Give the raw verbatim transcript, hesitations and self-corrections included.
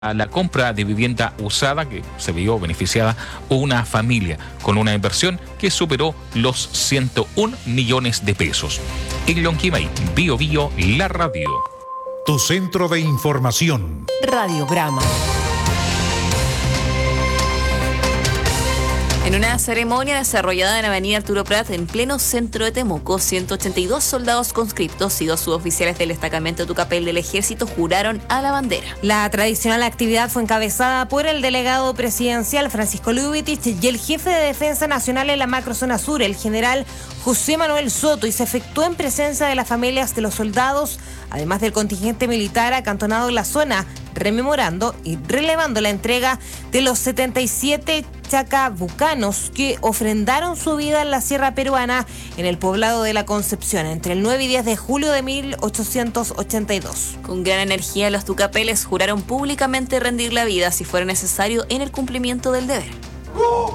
a la compra de vivienda usada que se vio beneficiada una familia con una inversión que superó los ciento un millones de pesos. En Lonquimay, Bio Bio, la radio. Tu centro de información. Radiograma. En una ceremonia desarrollada en Avenida Arturo Prat, en pleno centro de Temuco, ciento ochenta y dos soldados conscriptos y dos suboficiales del destacamento Tucapel del Ejército juraron a la bandera. La tradicional actividad fue encabezada por el delegado presidencial Francisco Lubitich y el jefe de Defensa Nacional en la macrozona sur, el general José Manuel Soto, y se efectuó en presencia de las familias de los soldados, además del contingente militar acantonado en la zona, rememorando y relevando la entrega de los setenta y siete chacabucanos que ofrendaron su vida en la sierra peruana en el poblado de La Concepción entre el nueve y diez de julio de mil ochocientos ochenta y dos. Con gran energía, los tucapeles juraron públicamente rendir la vida si fuera necesario en el cumplimiento del deber.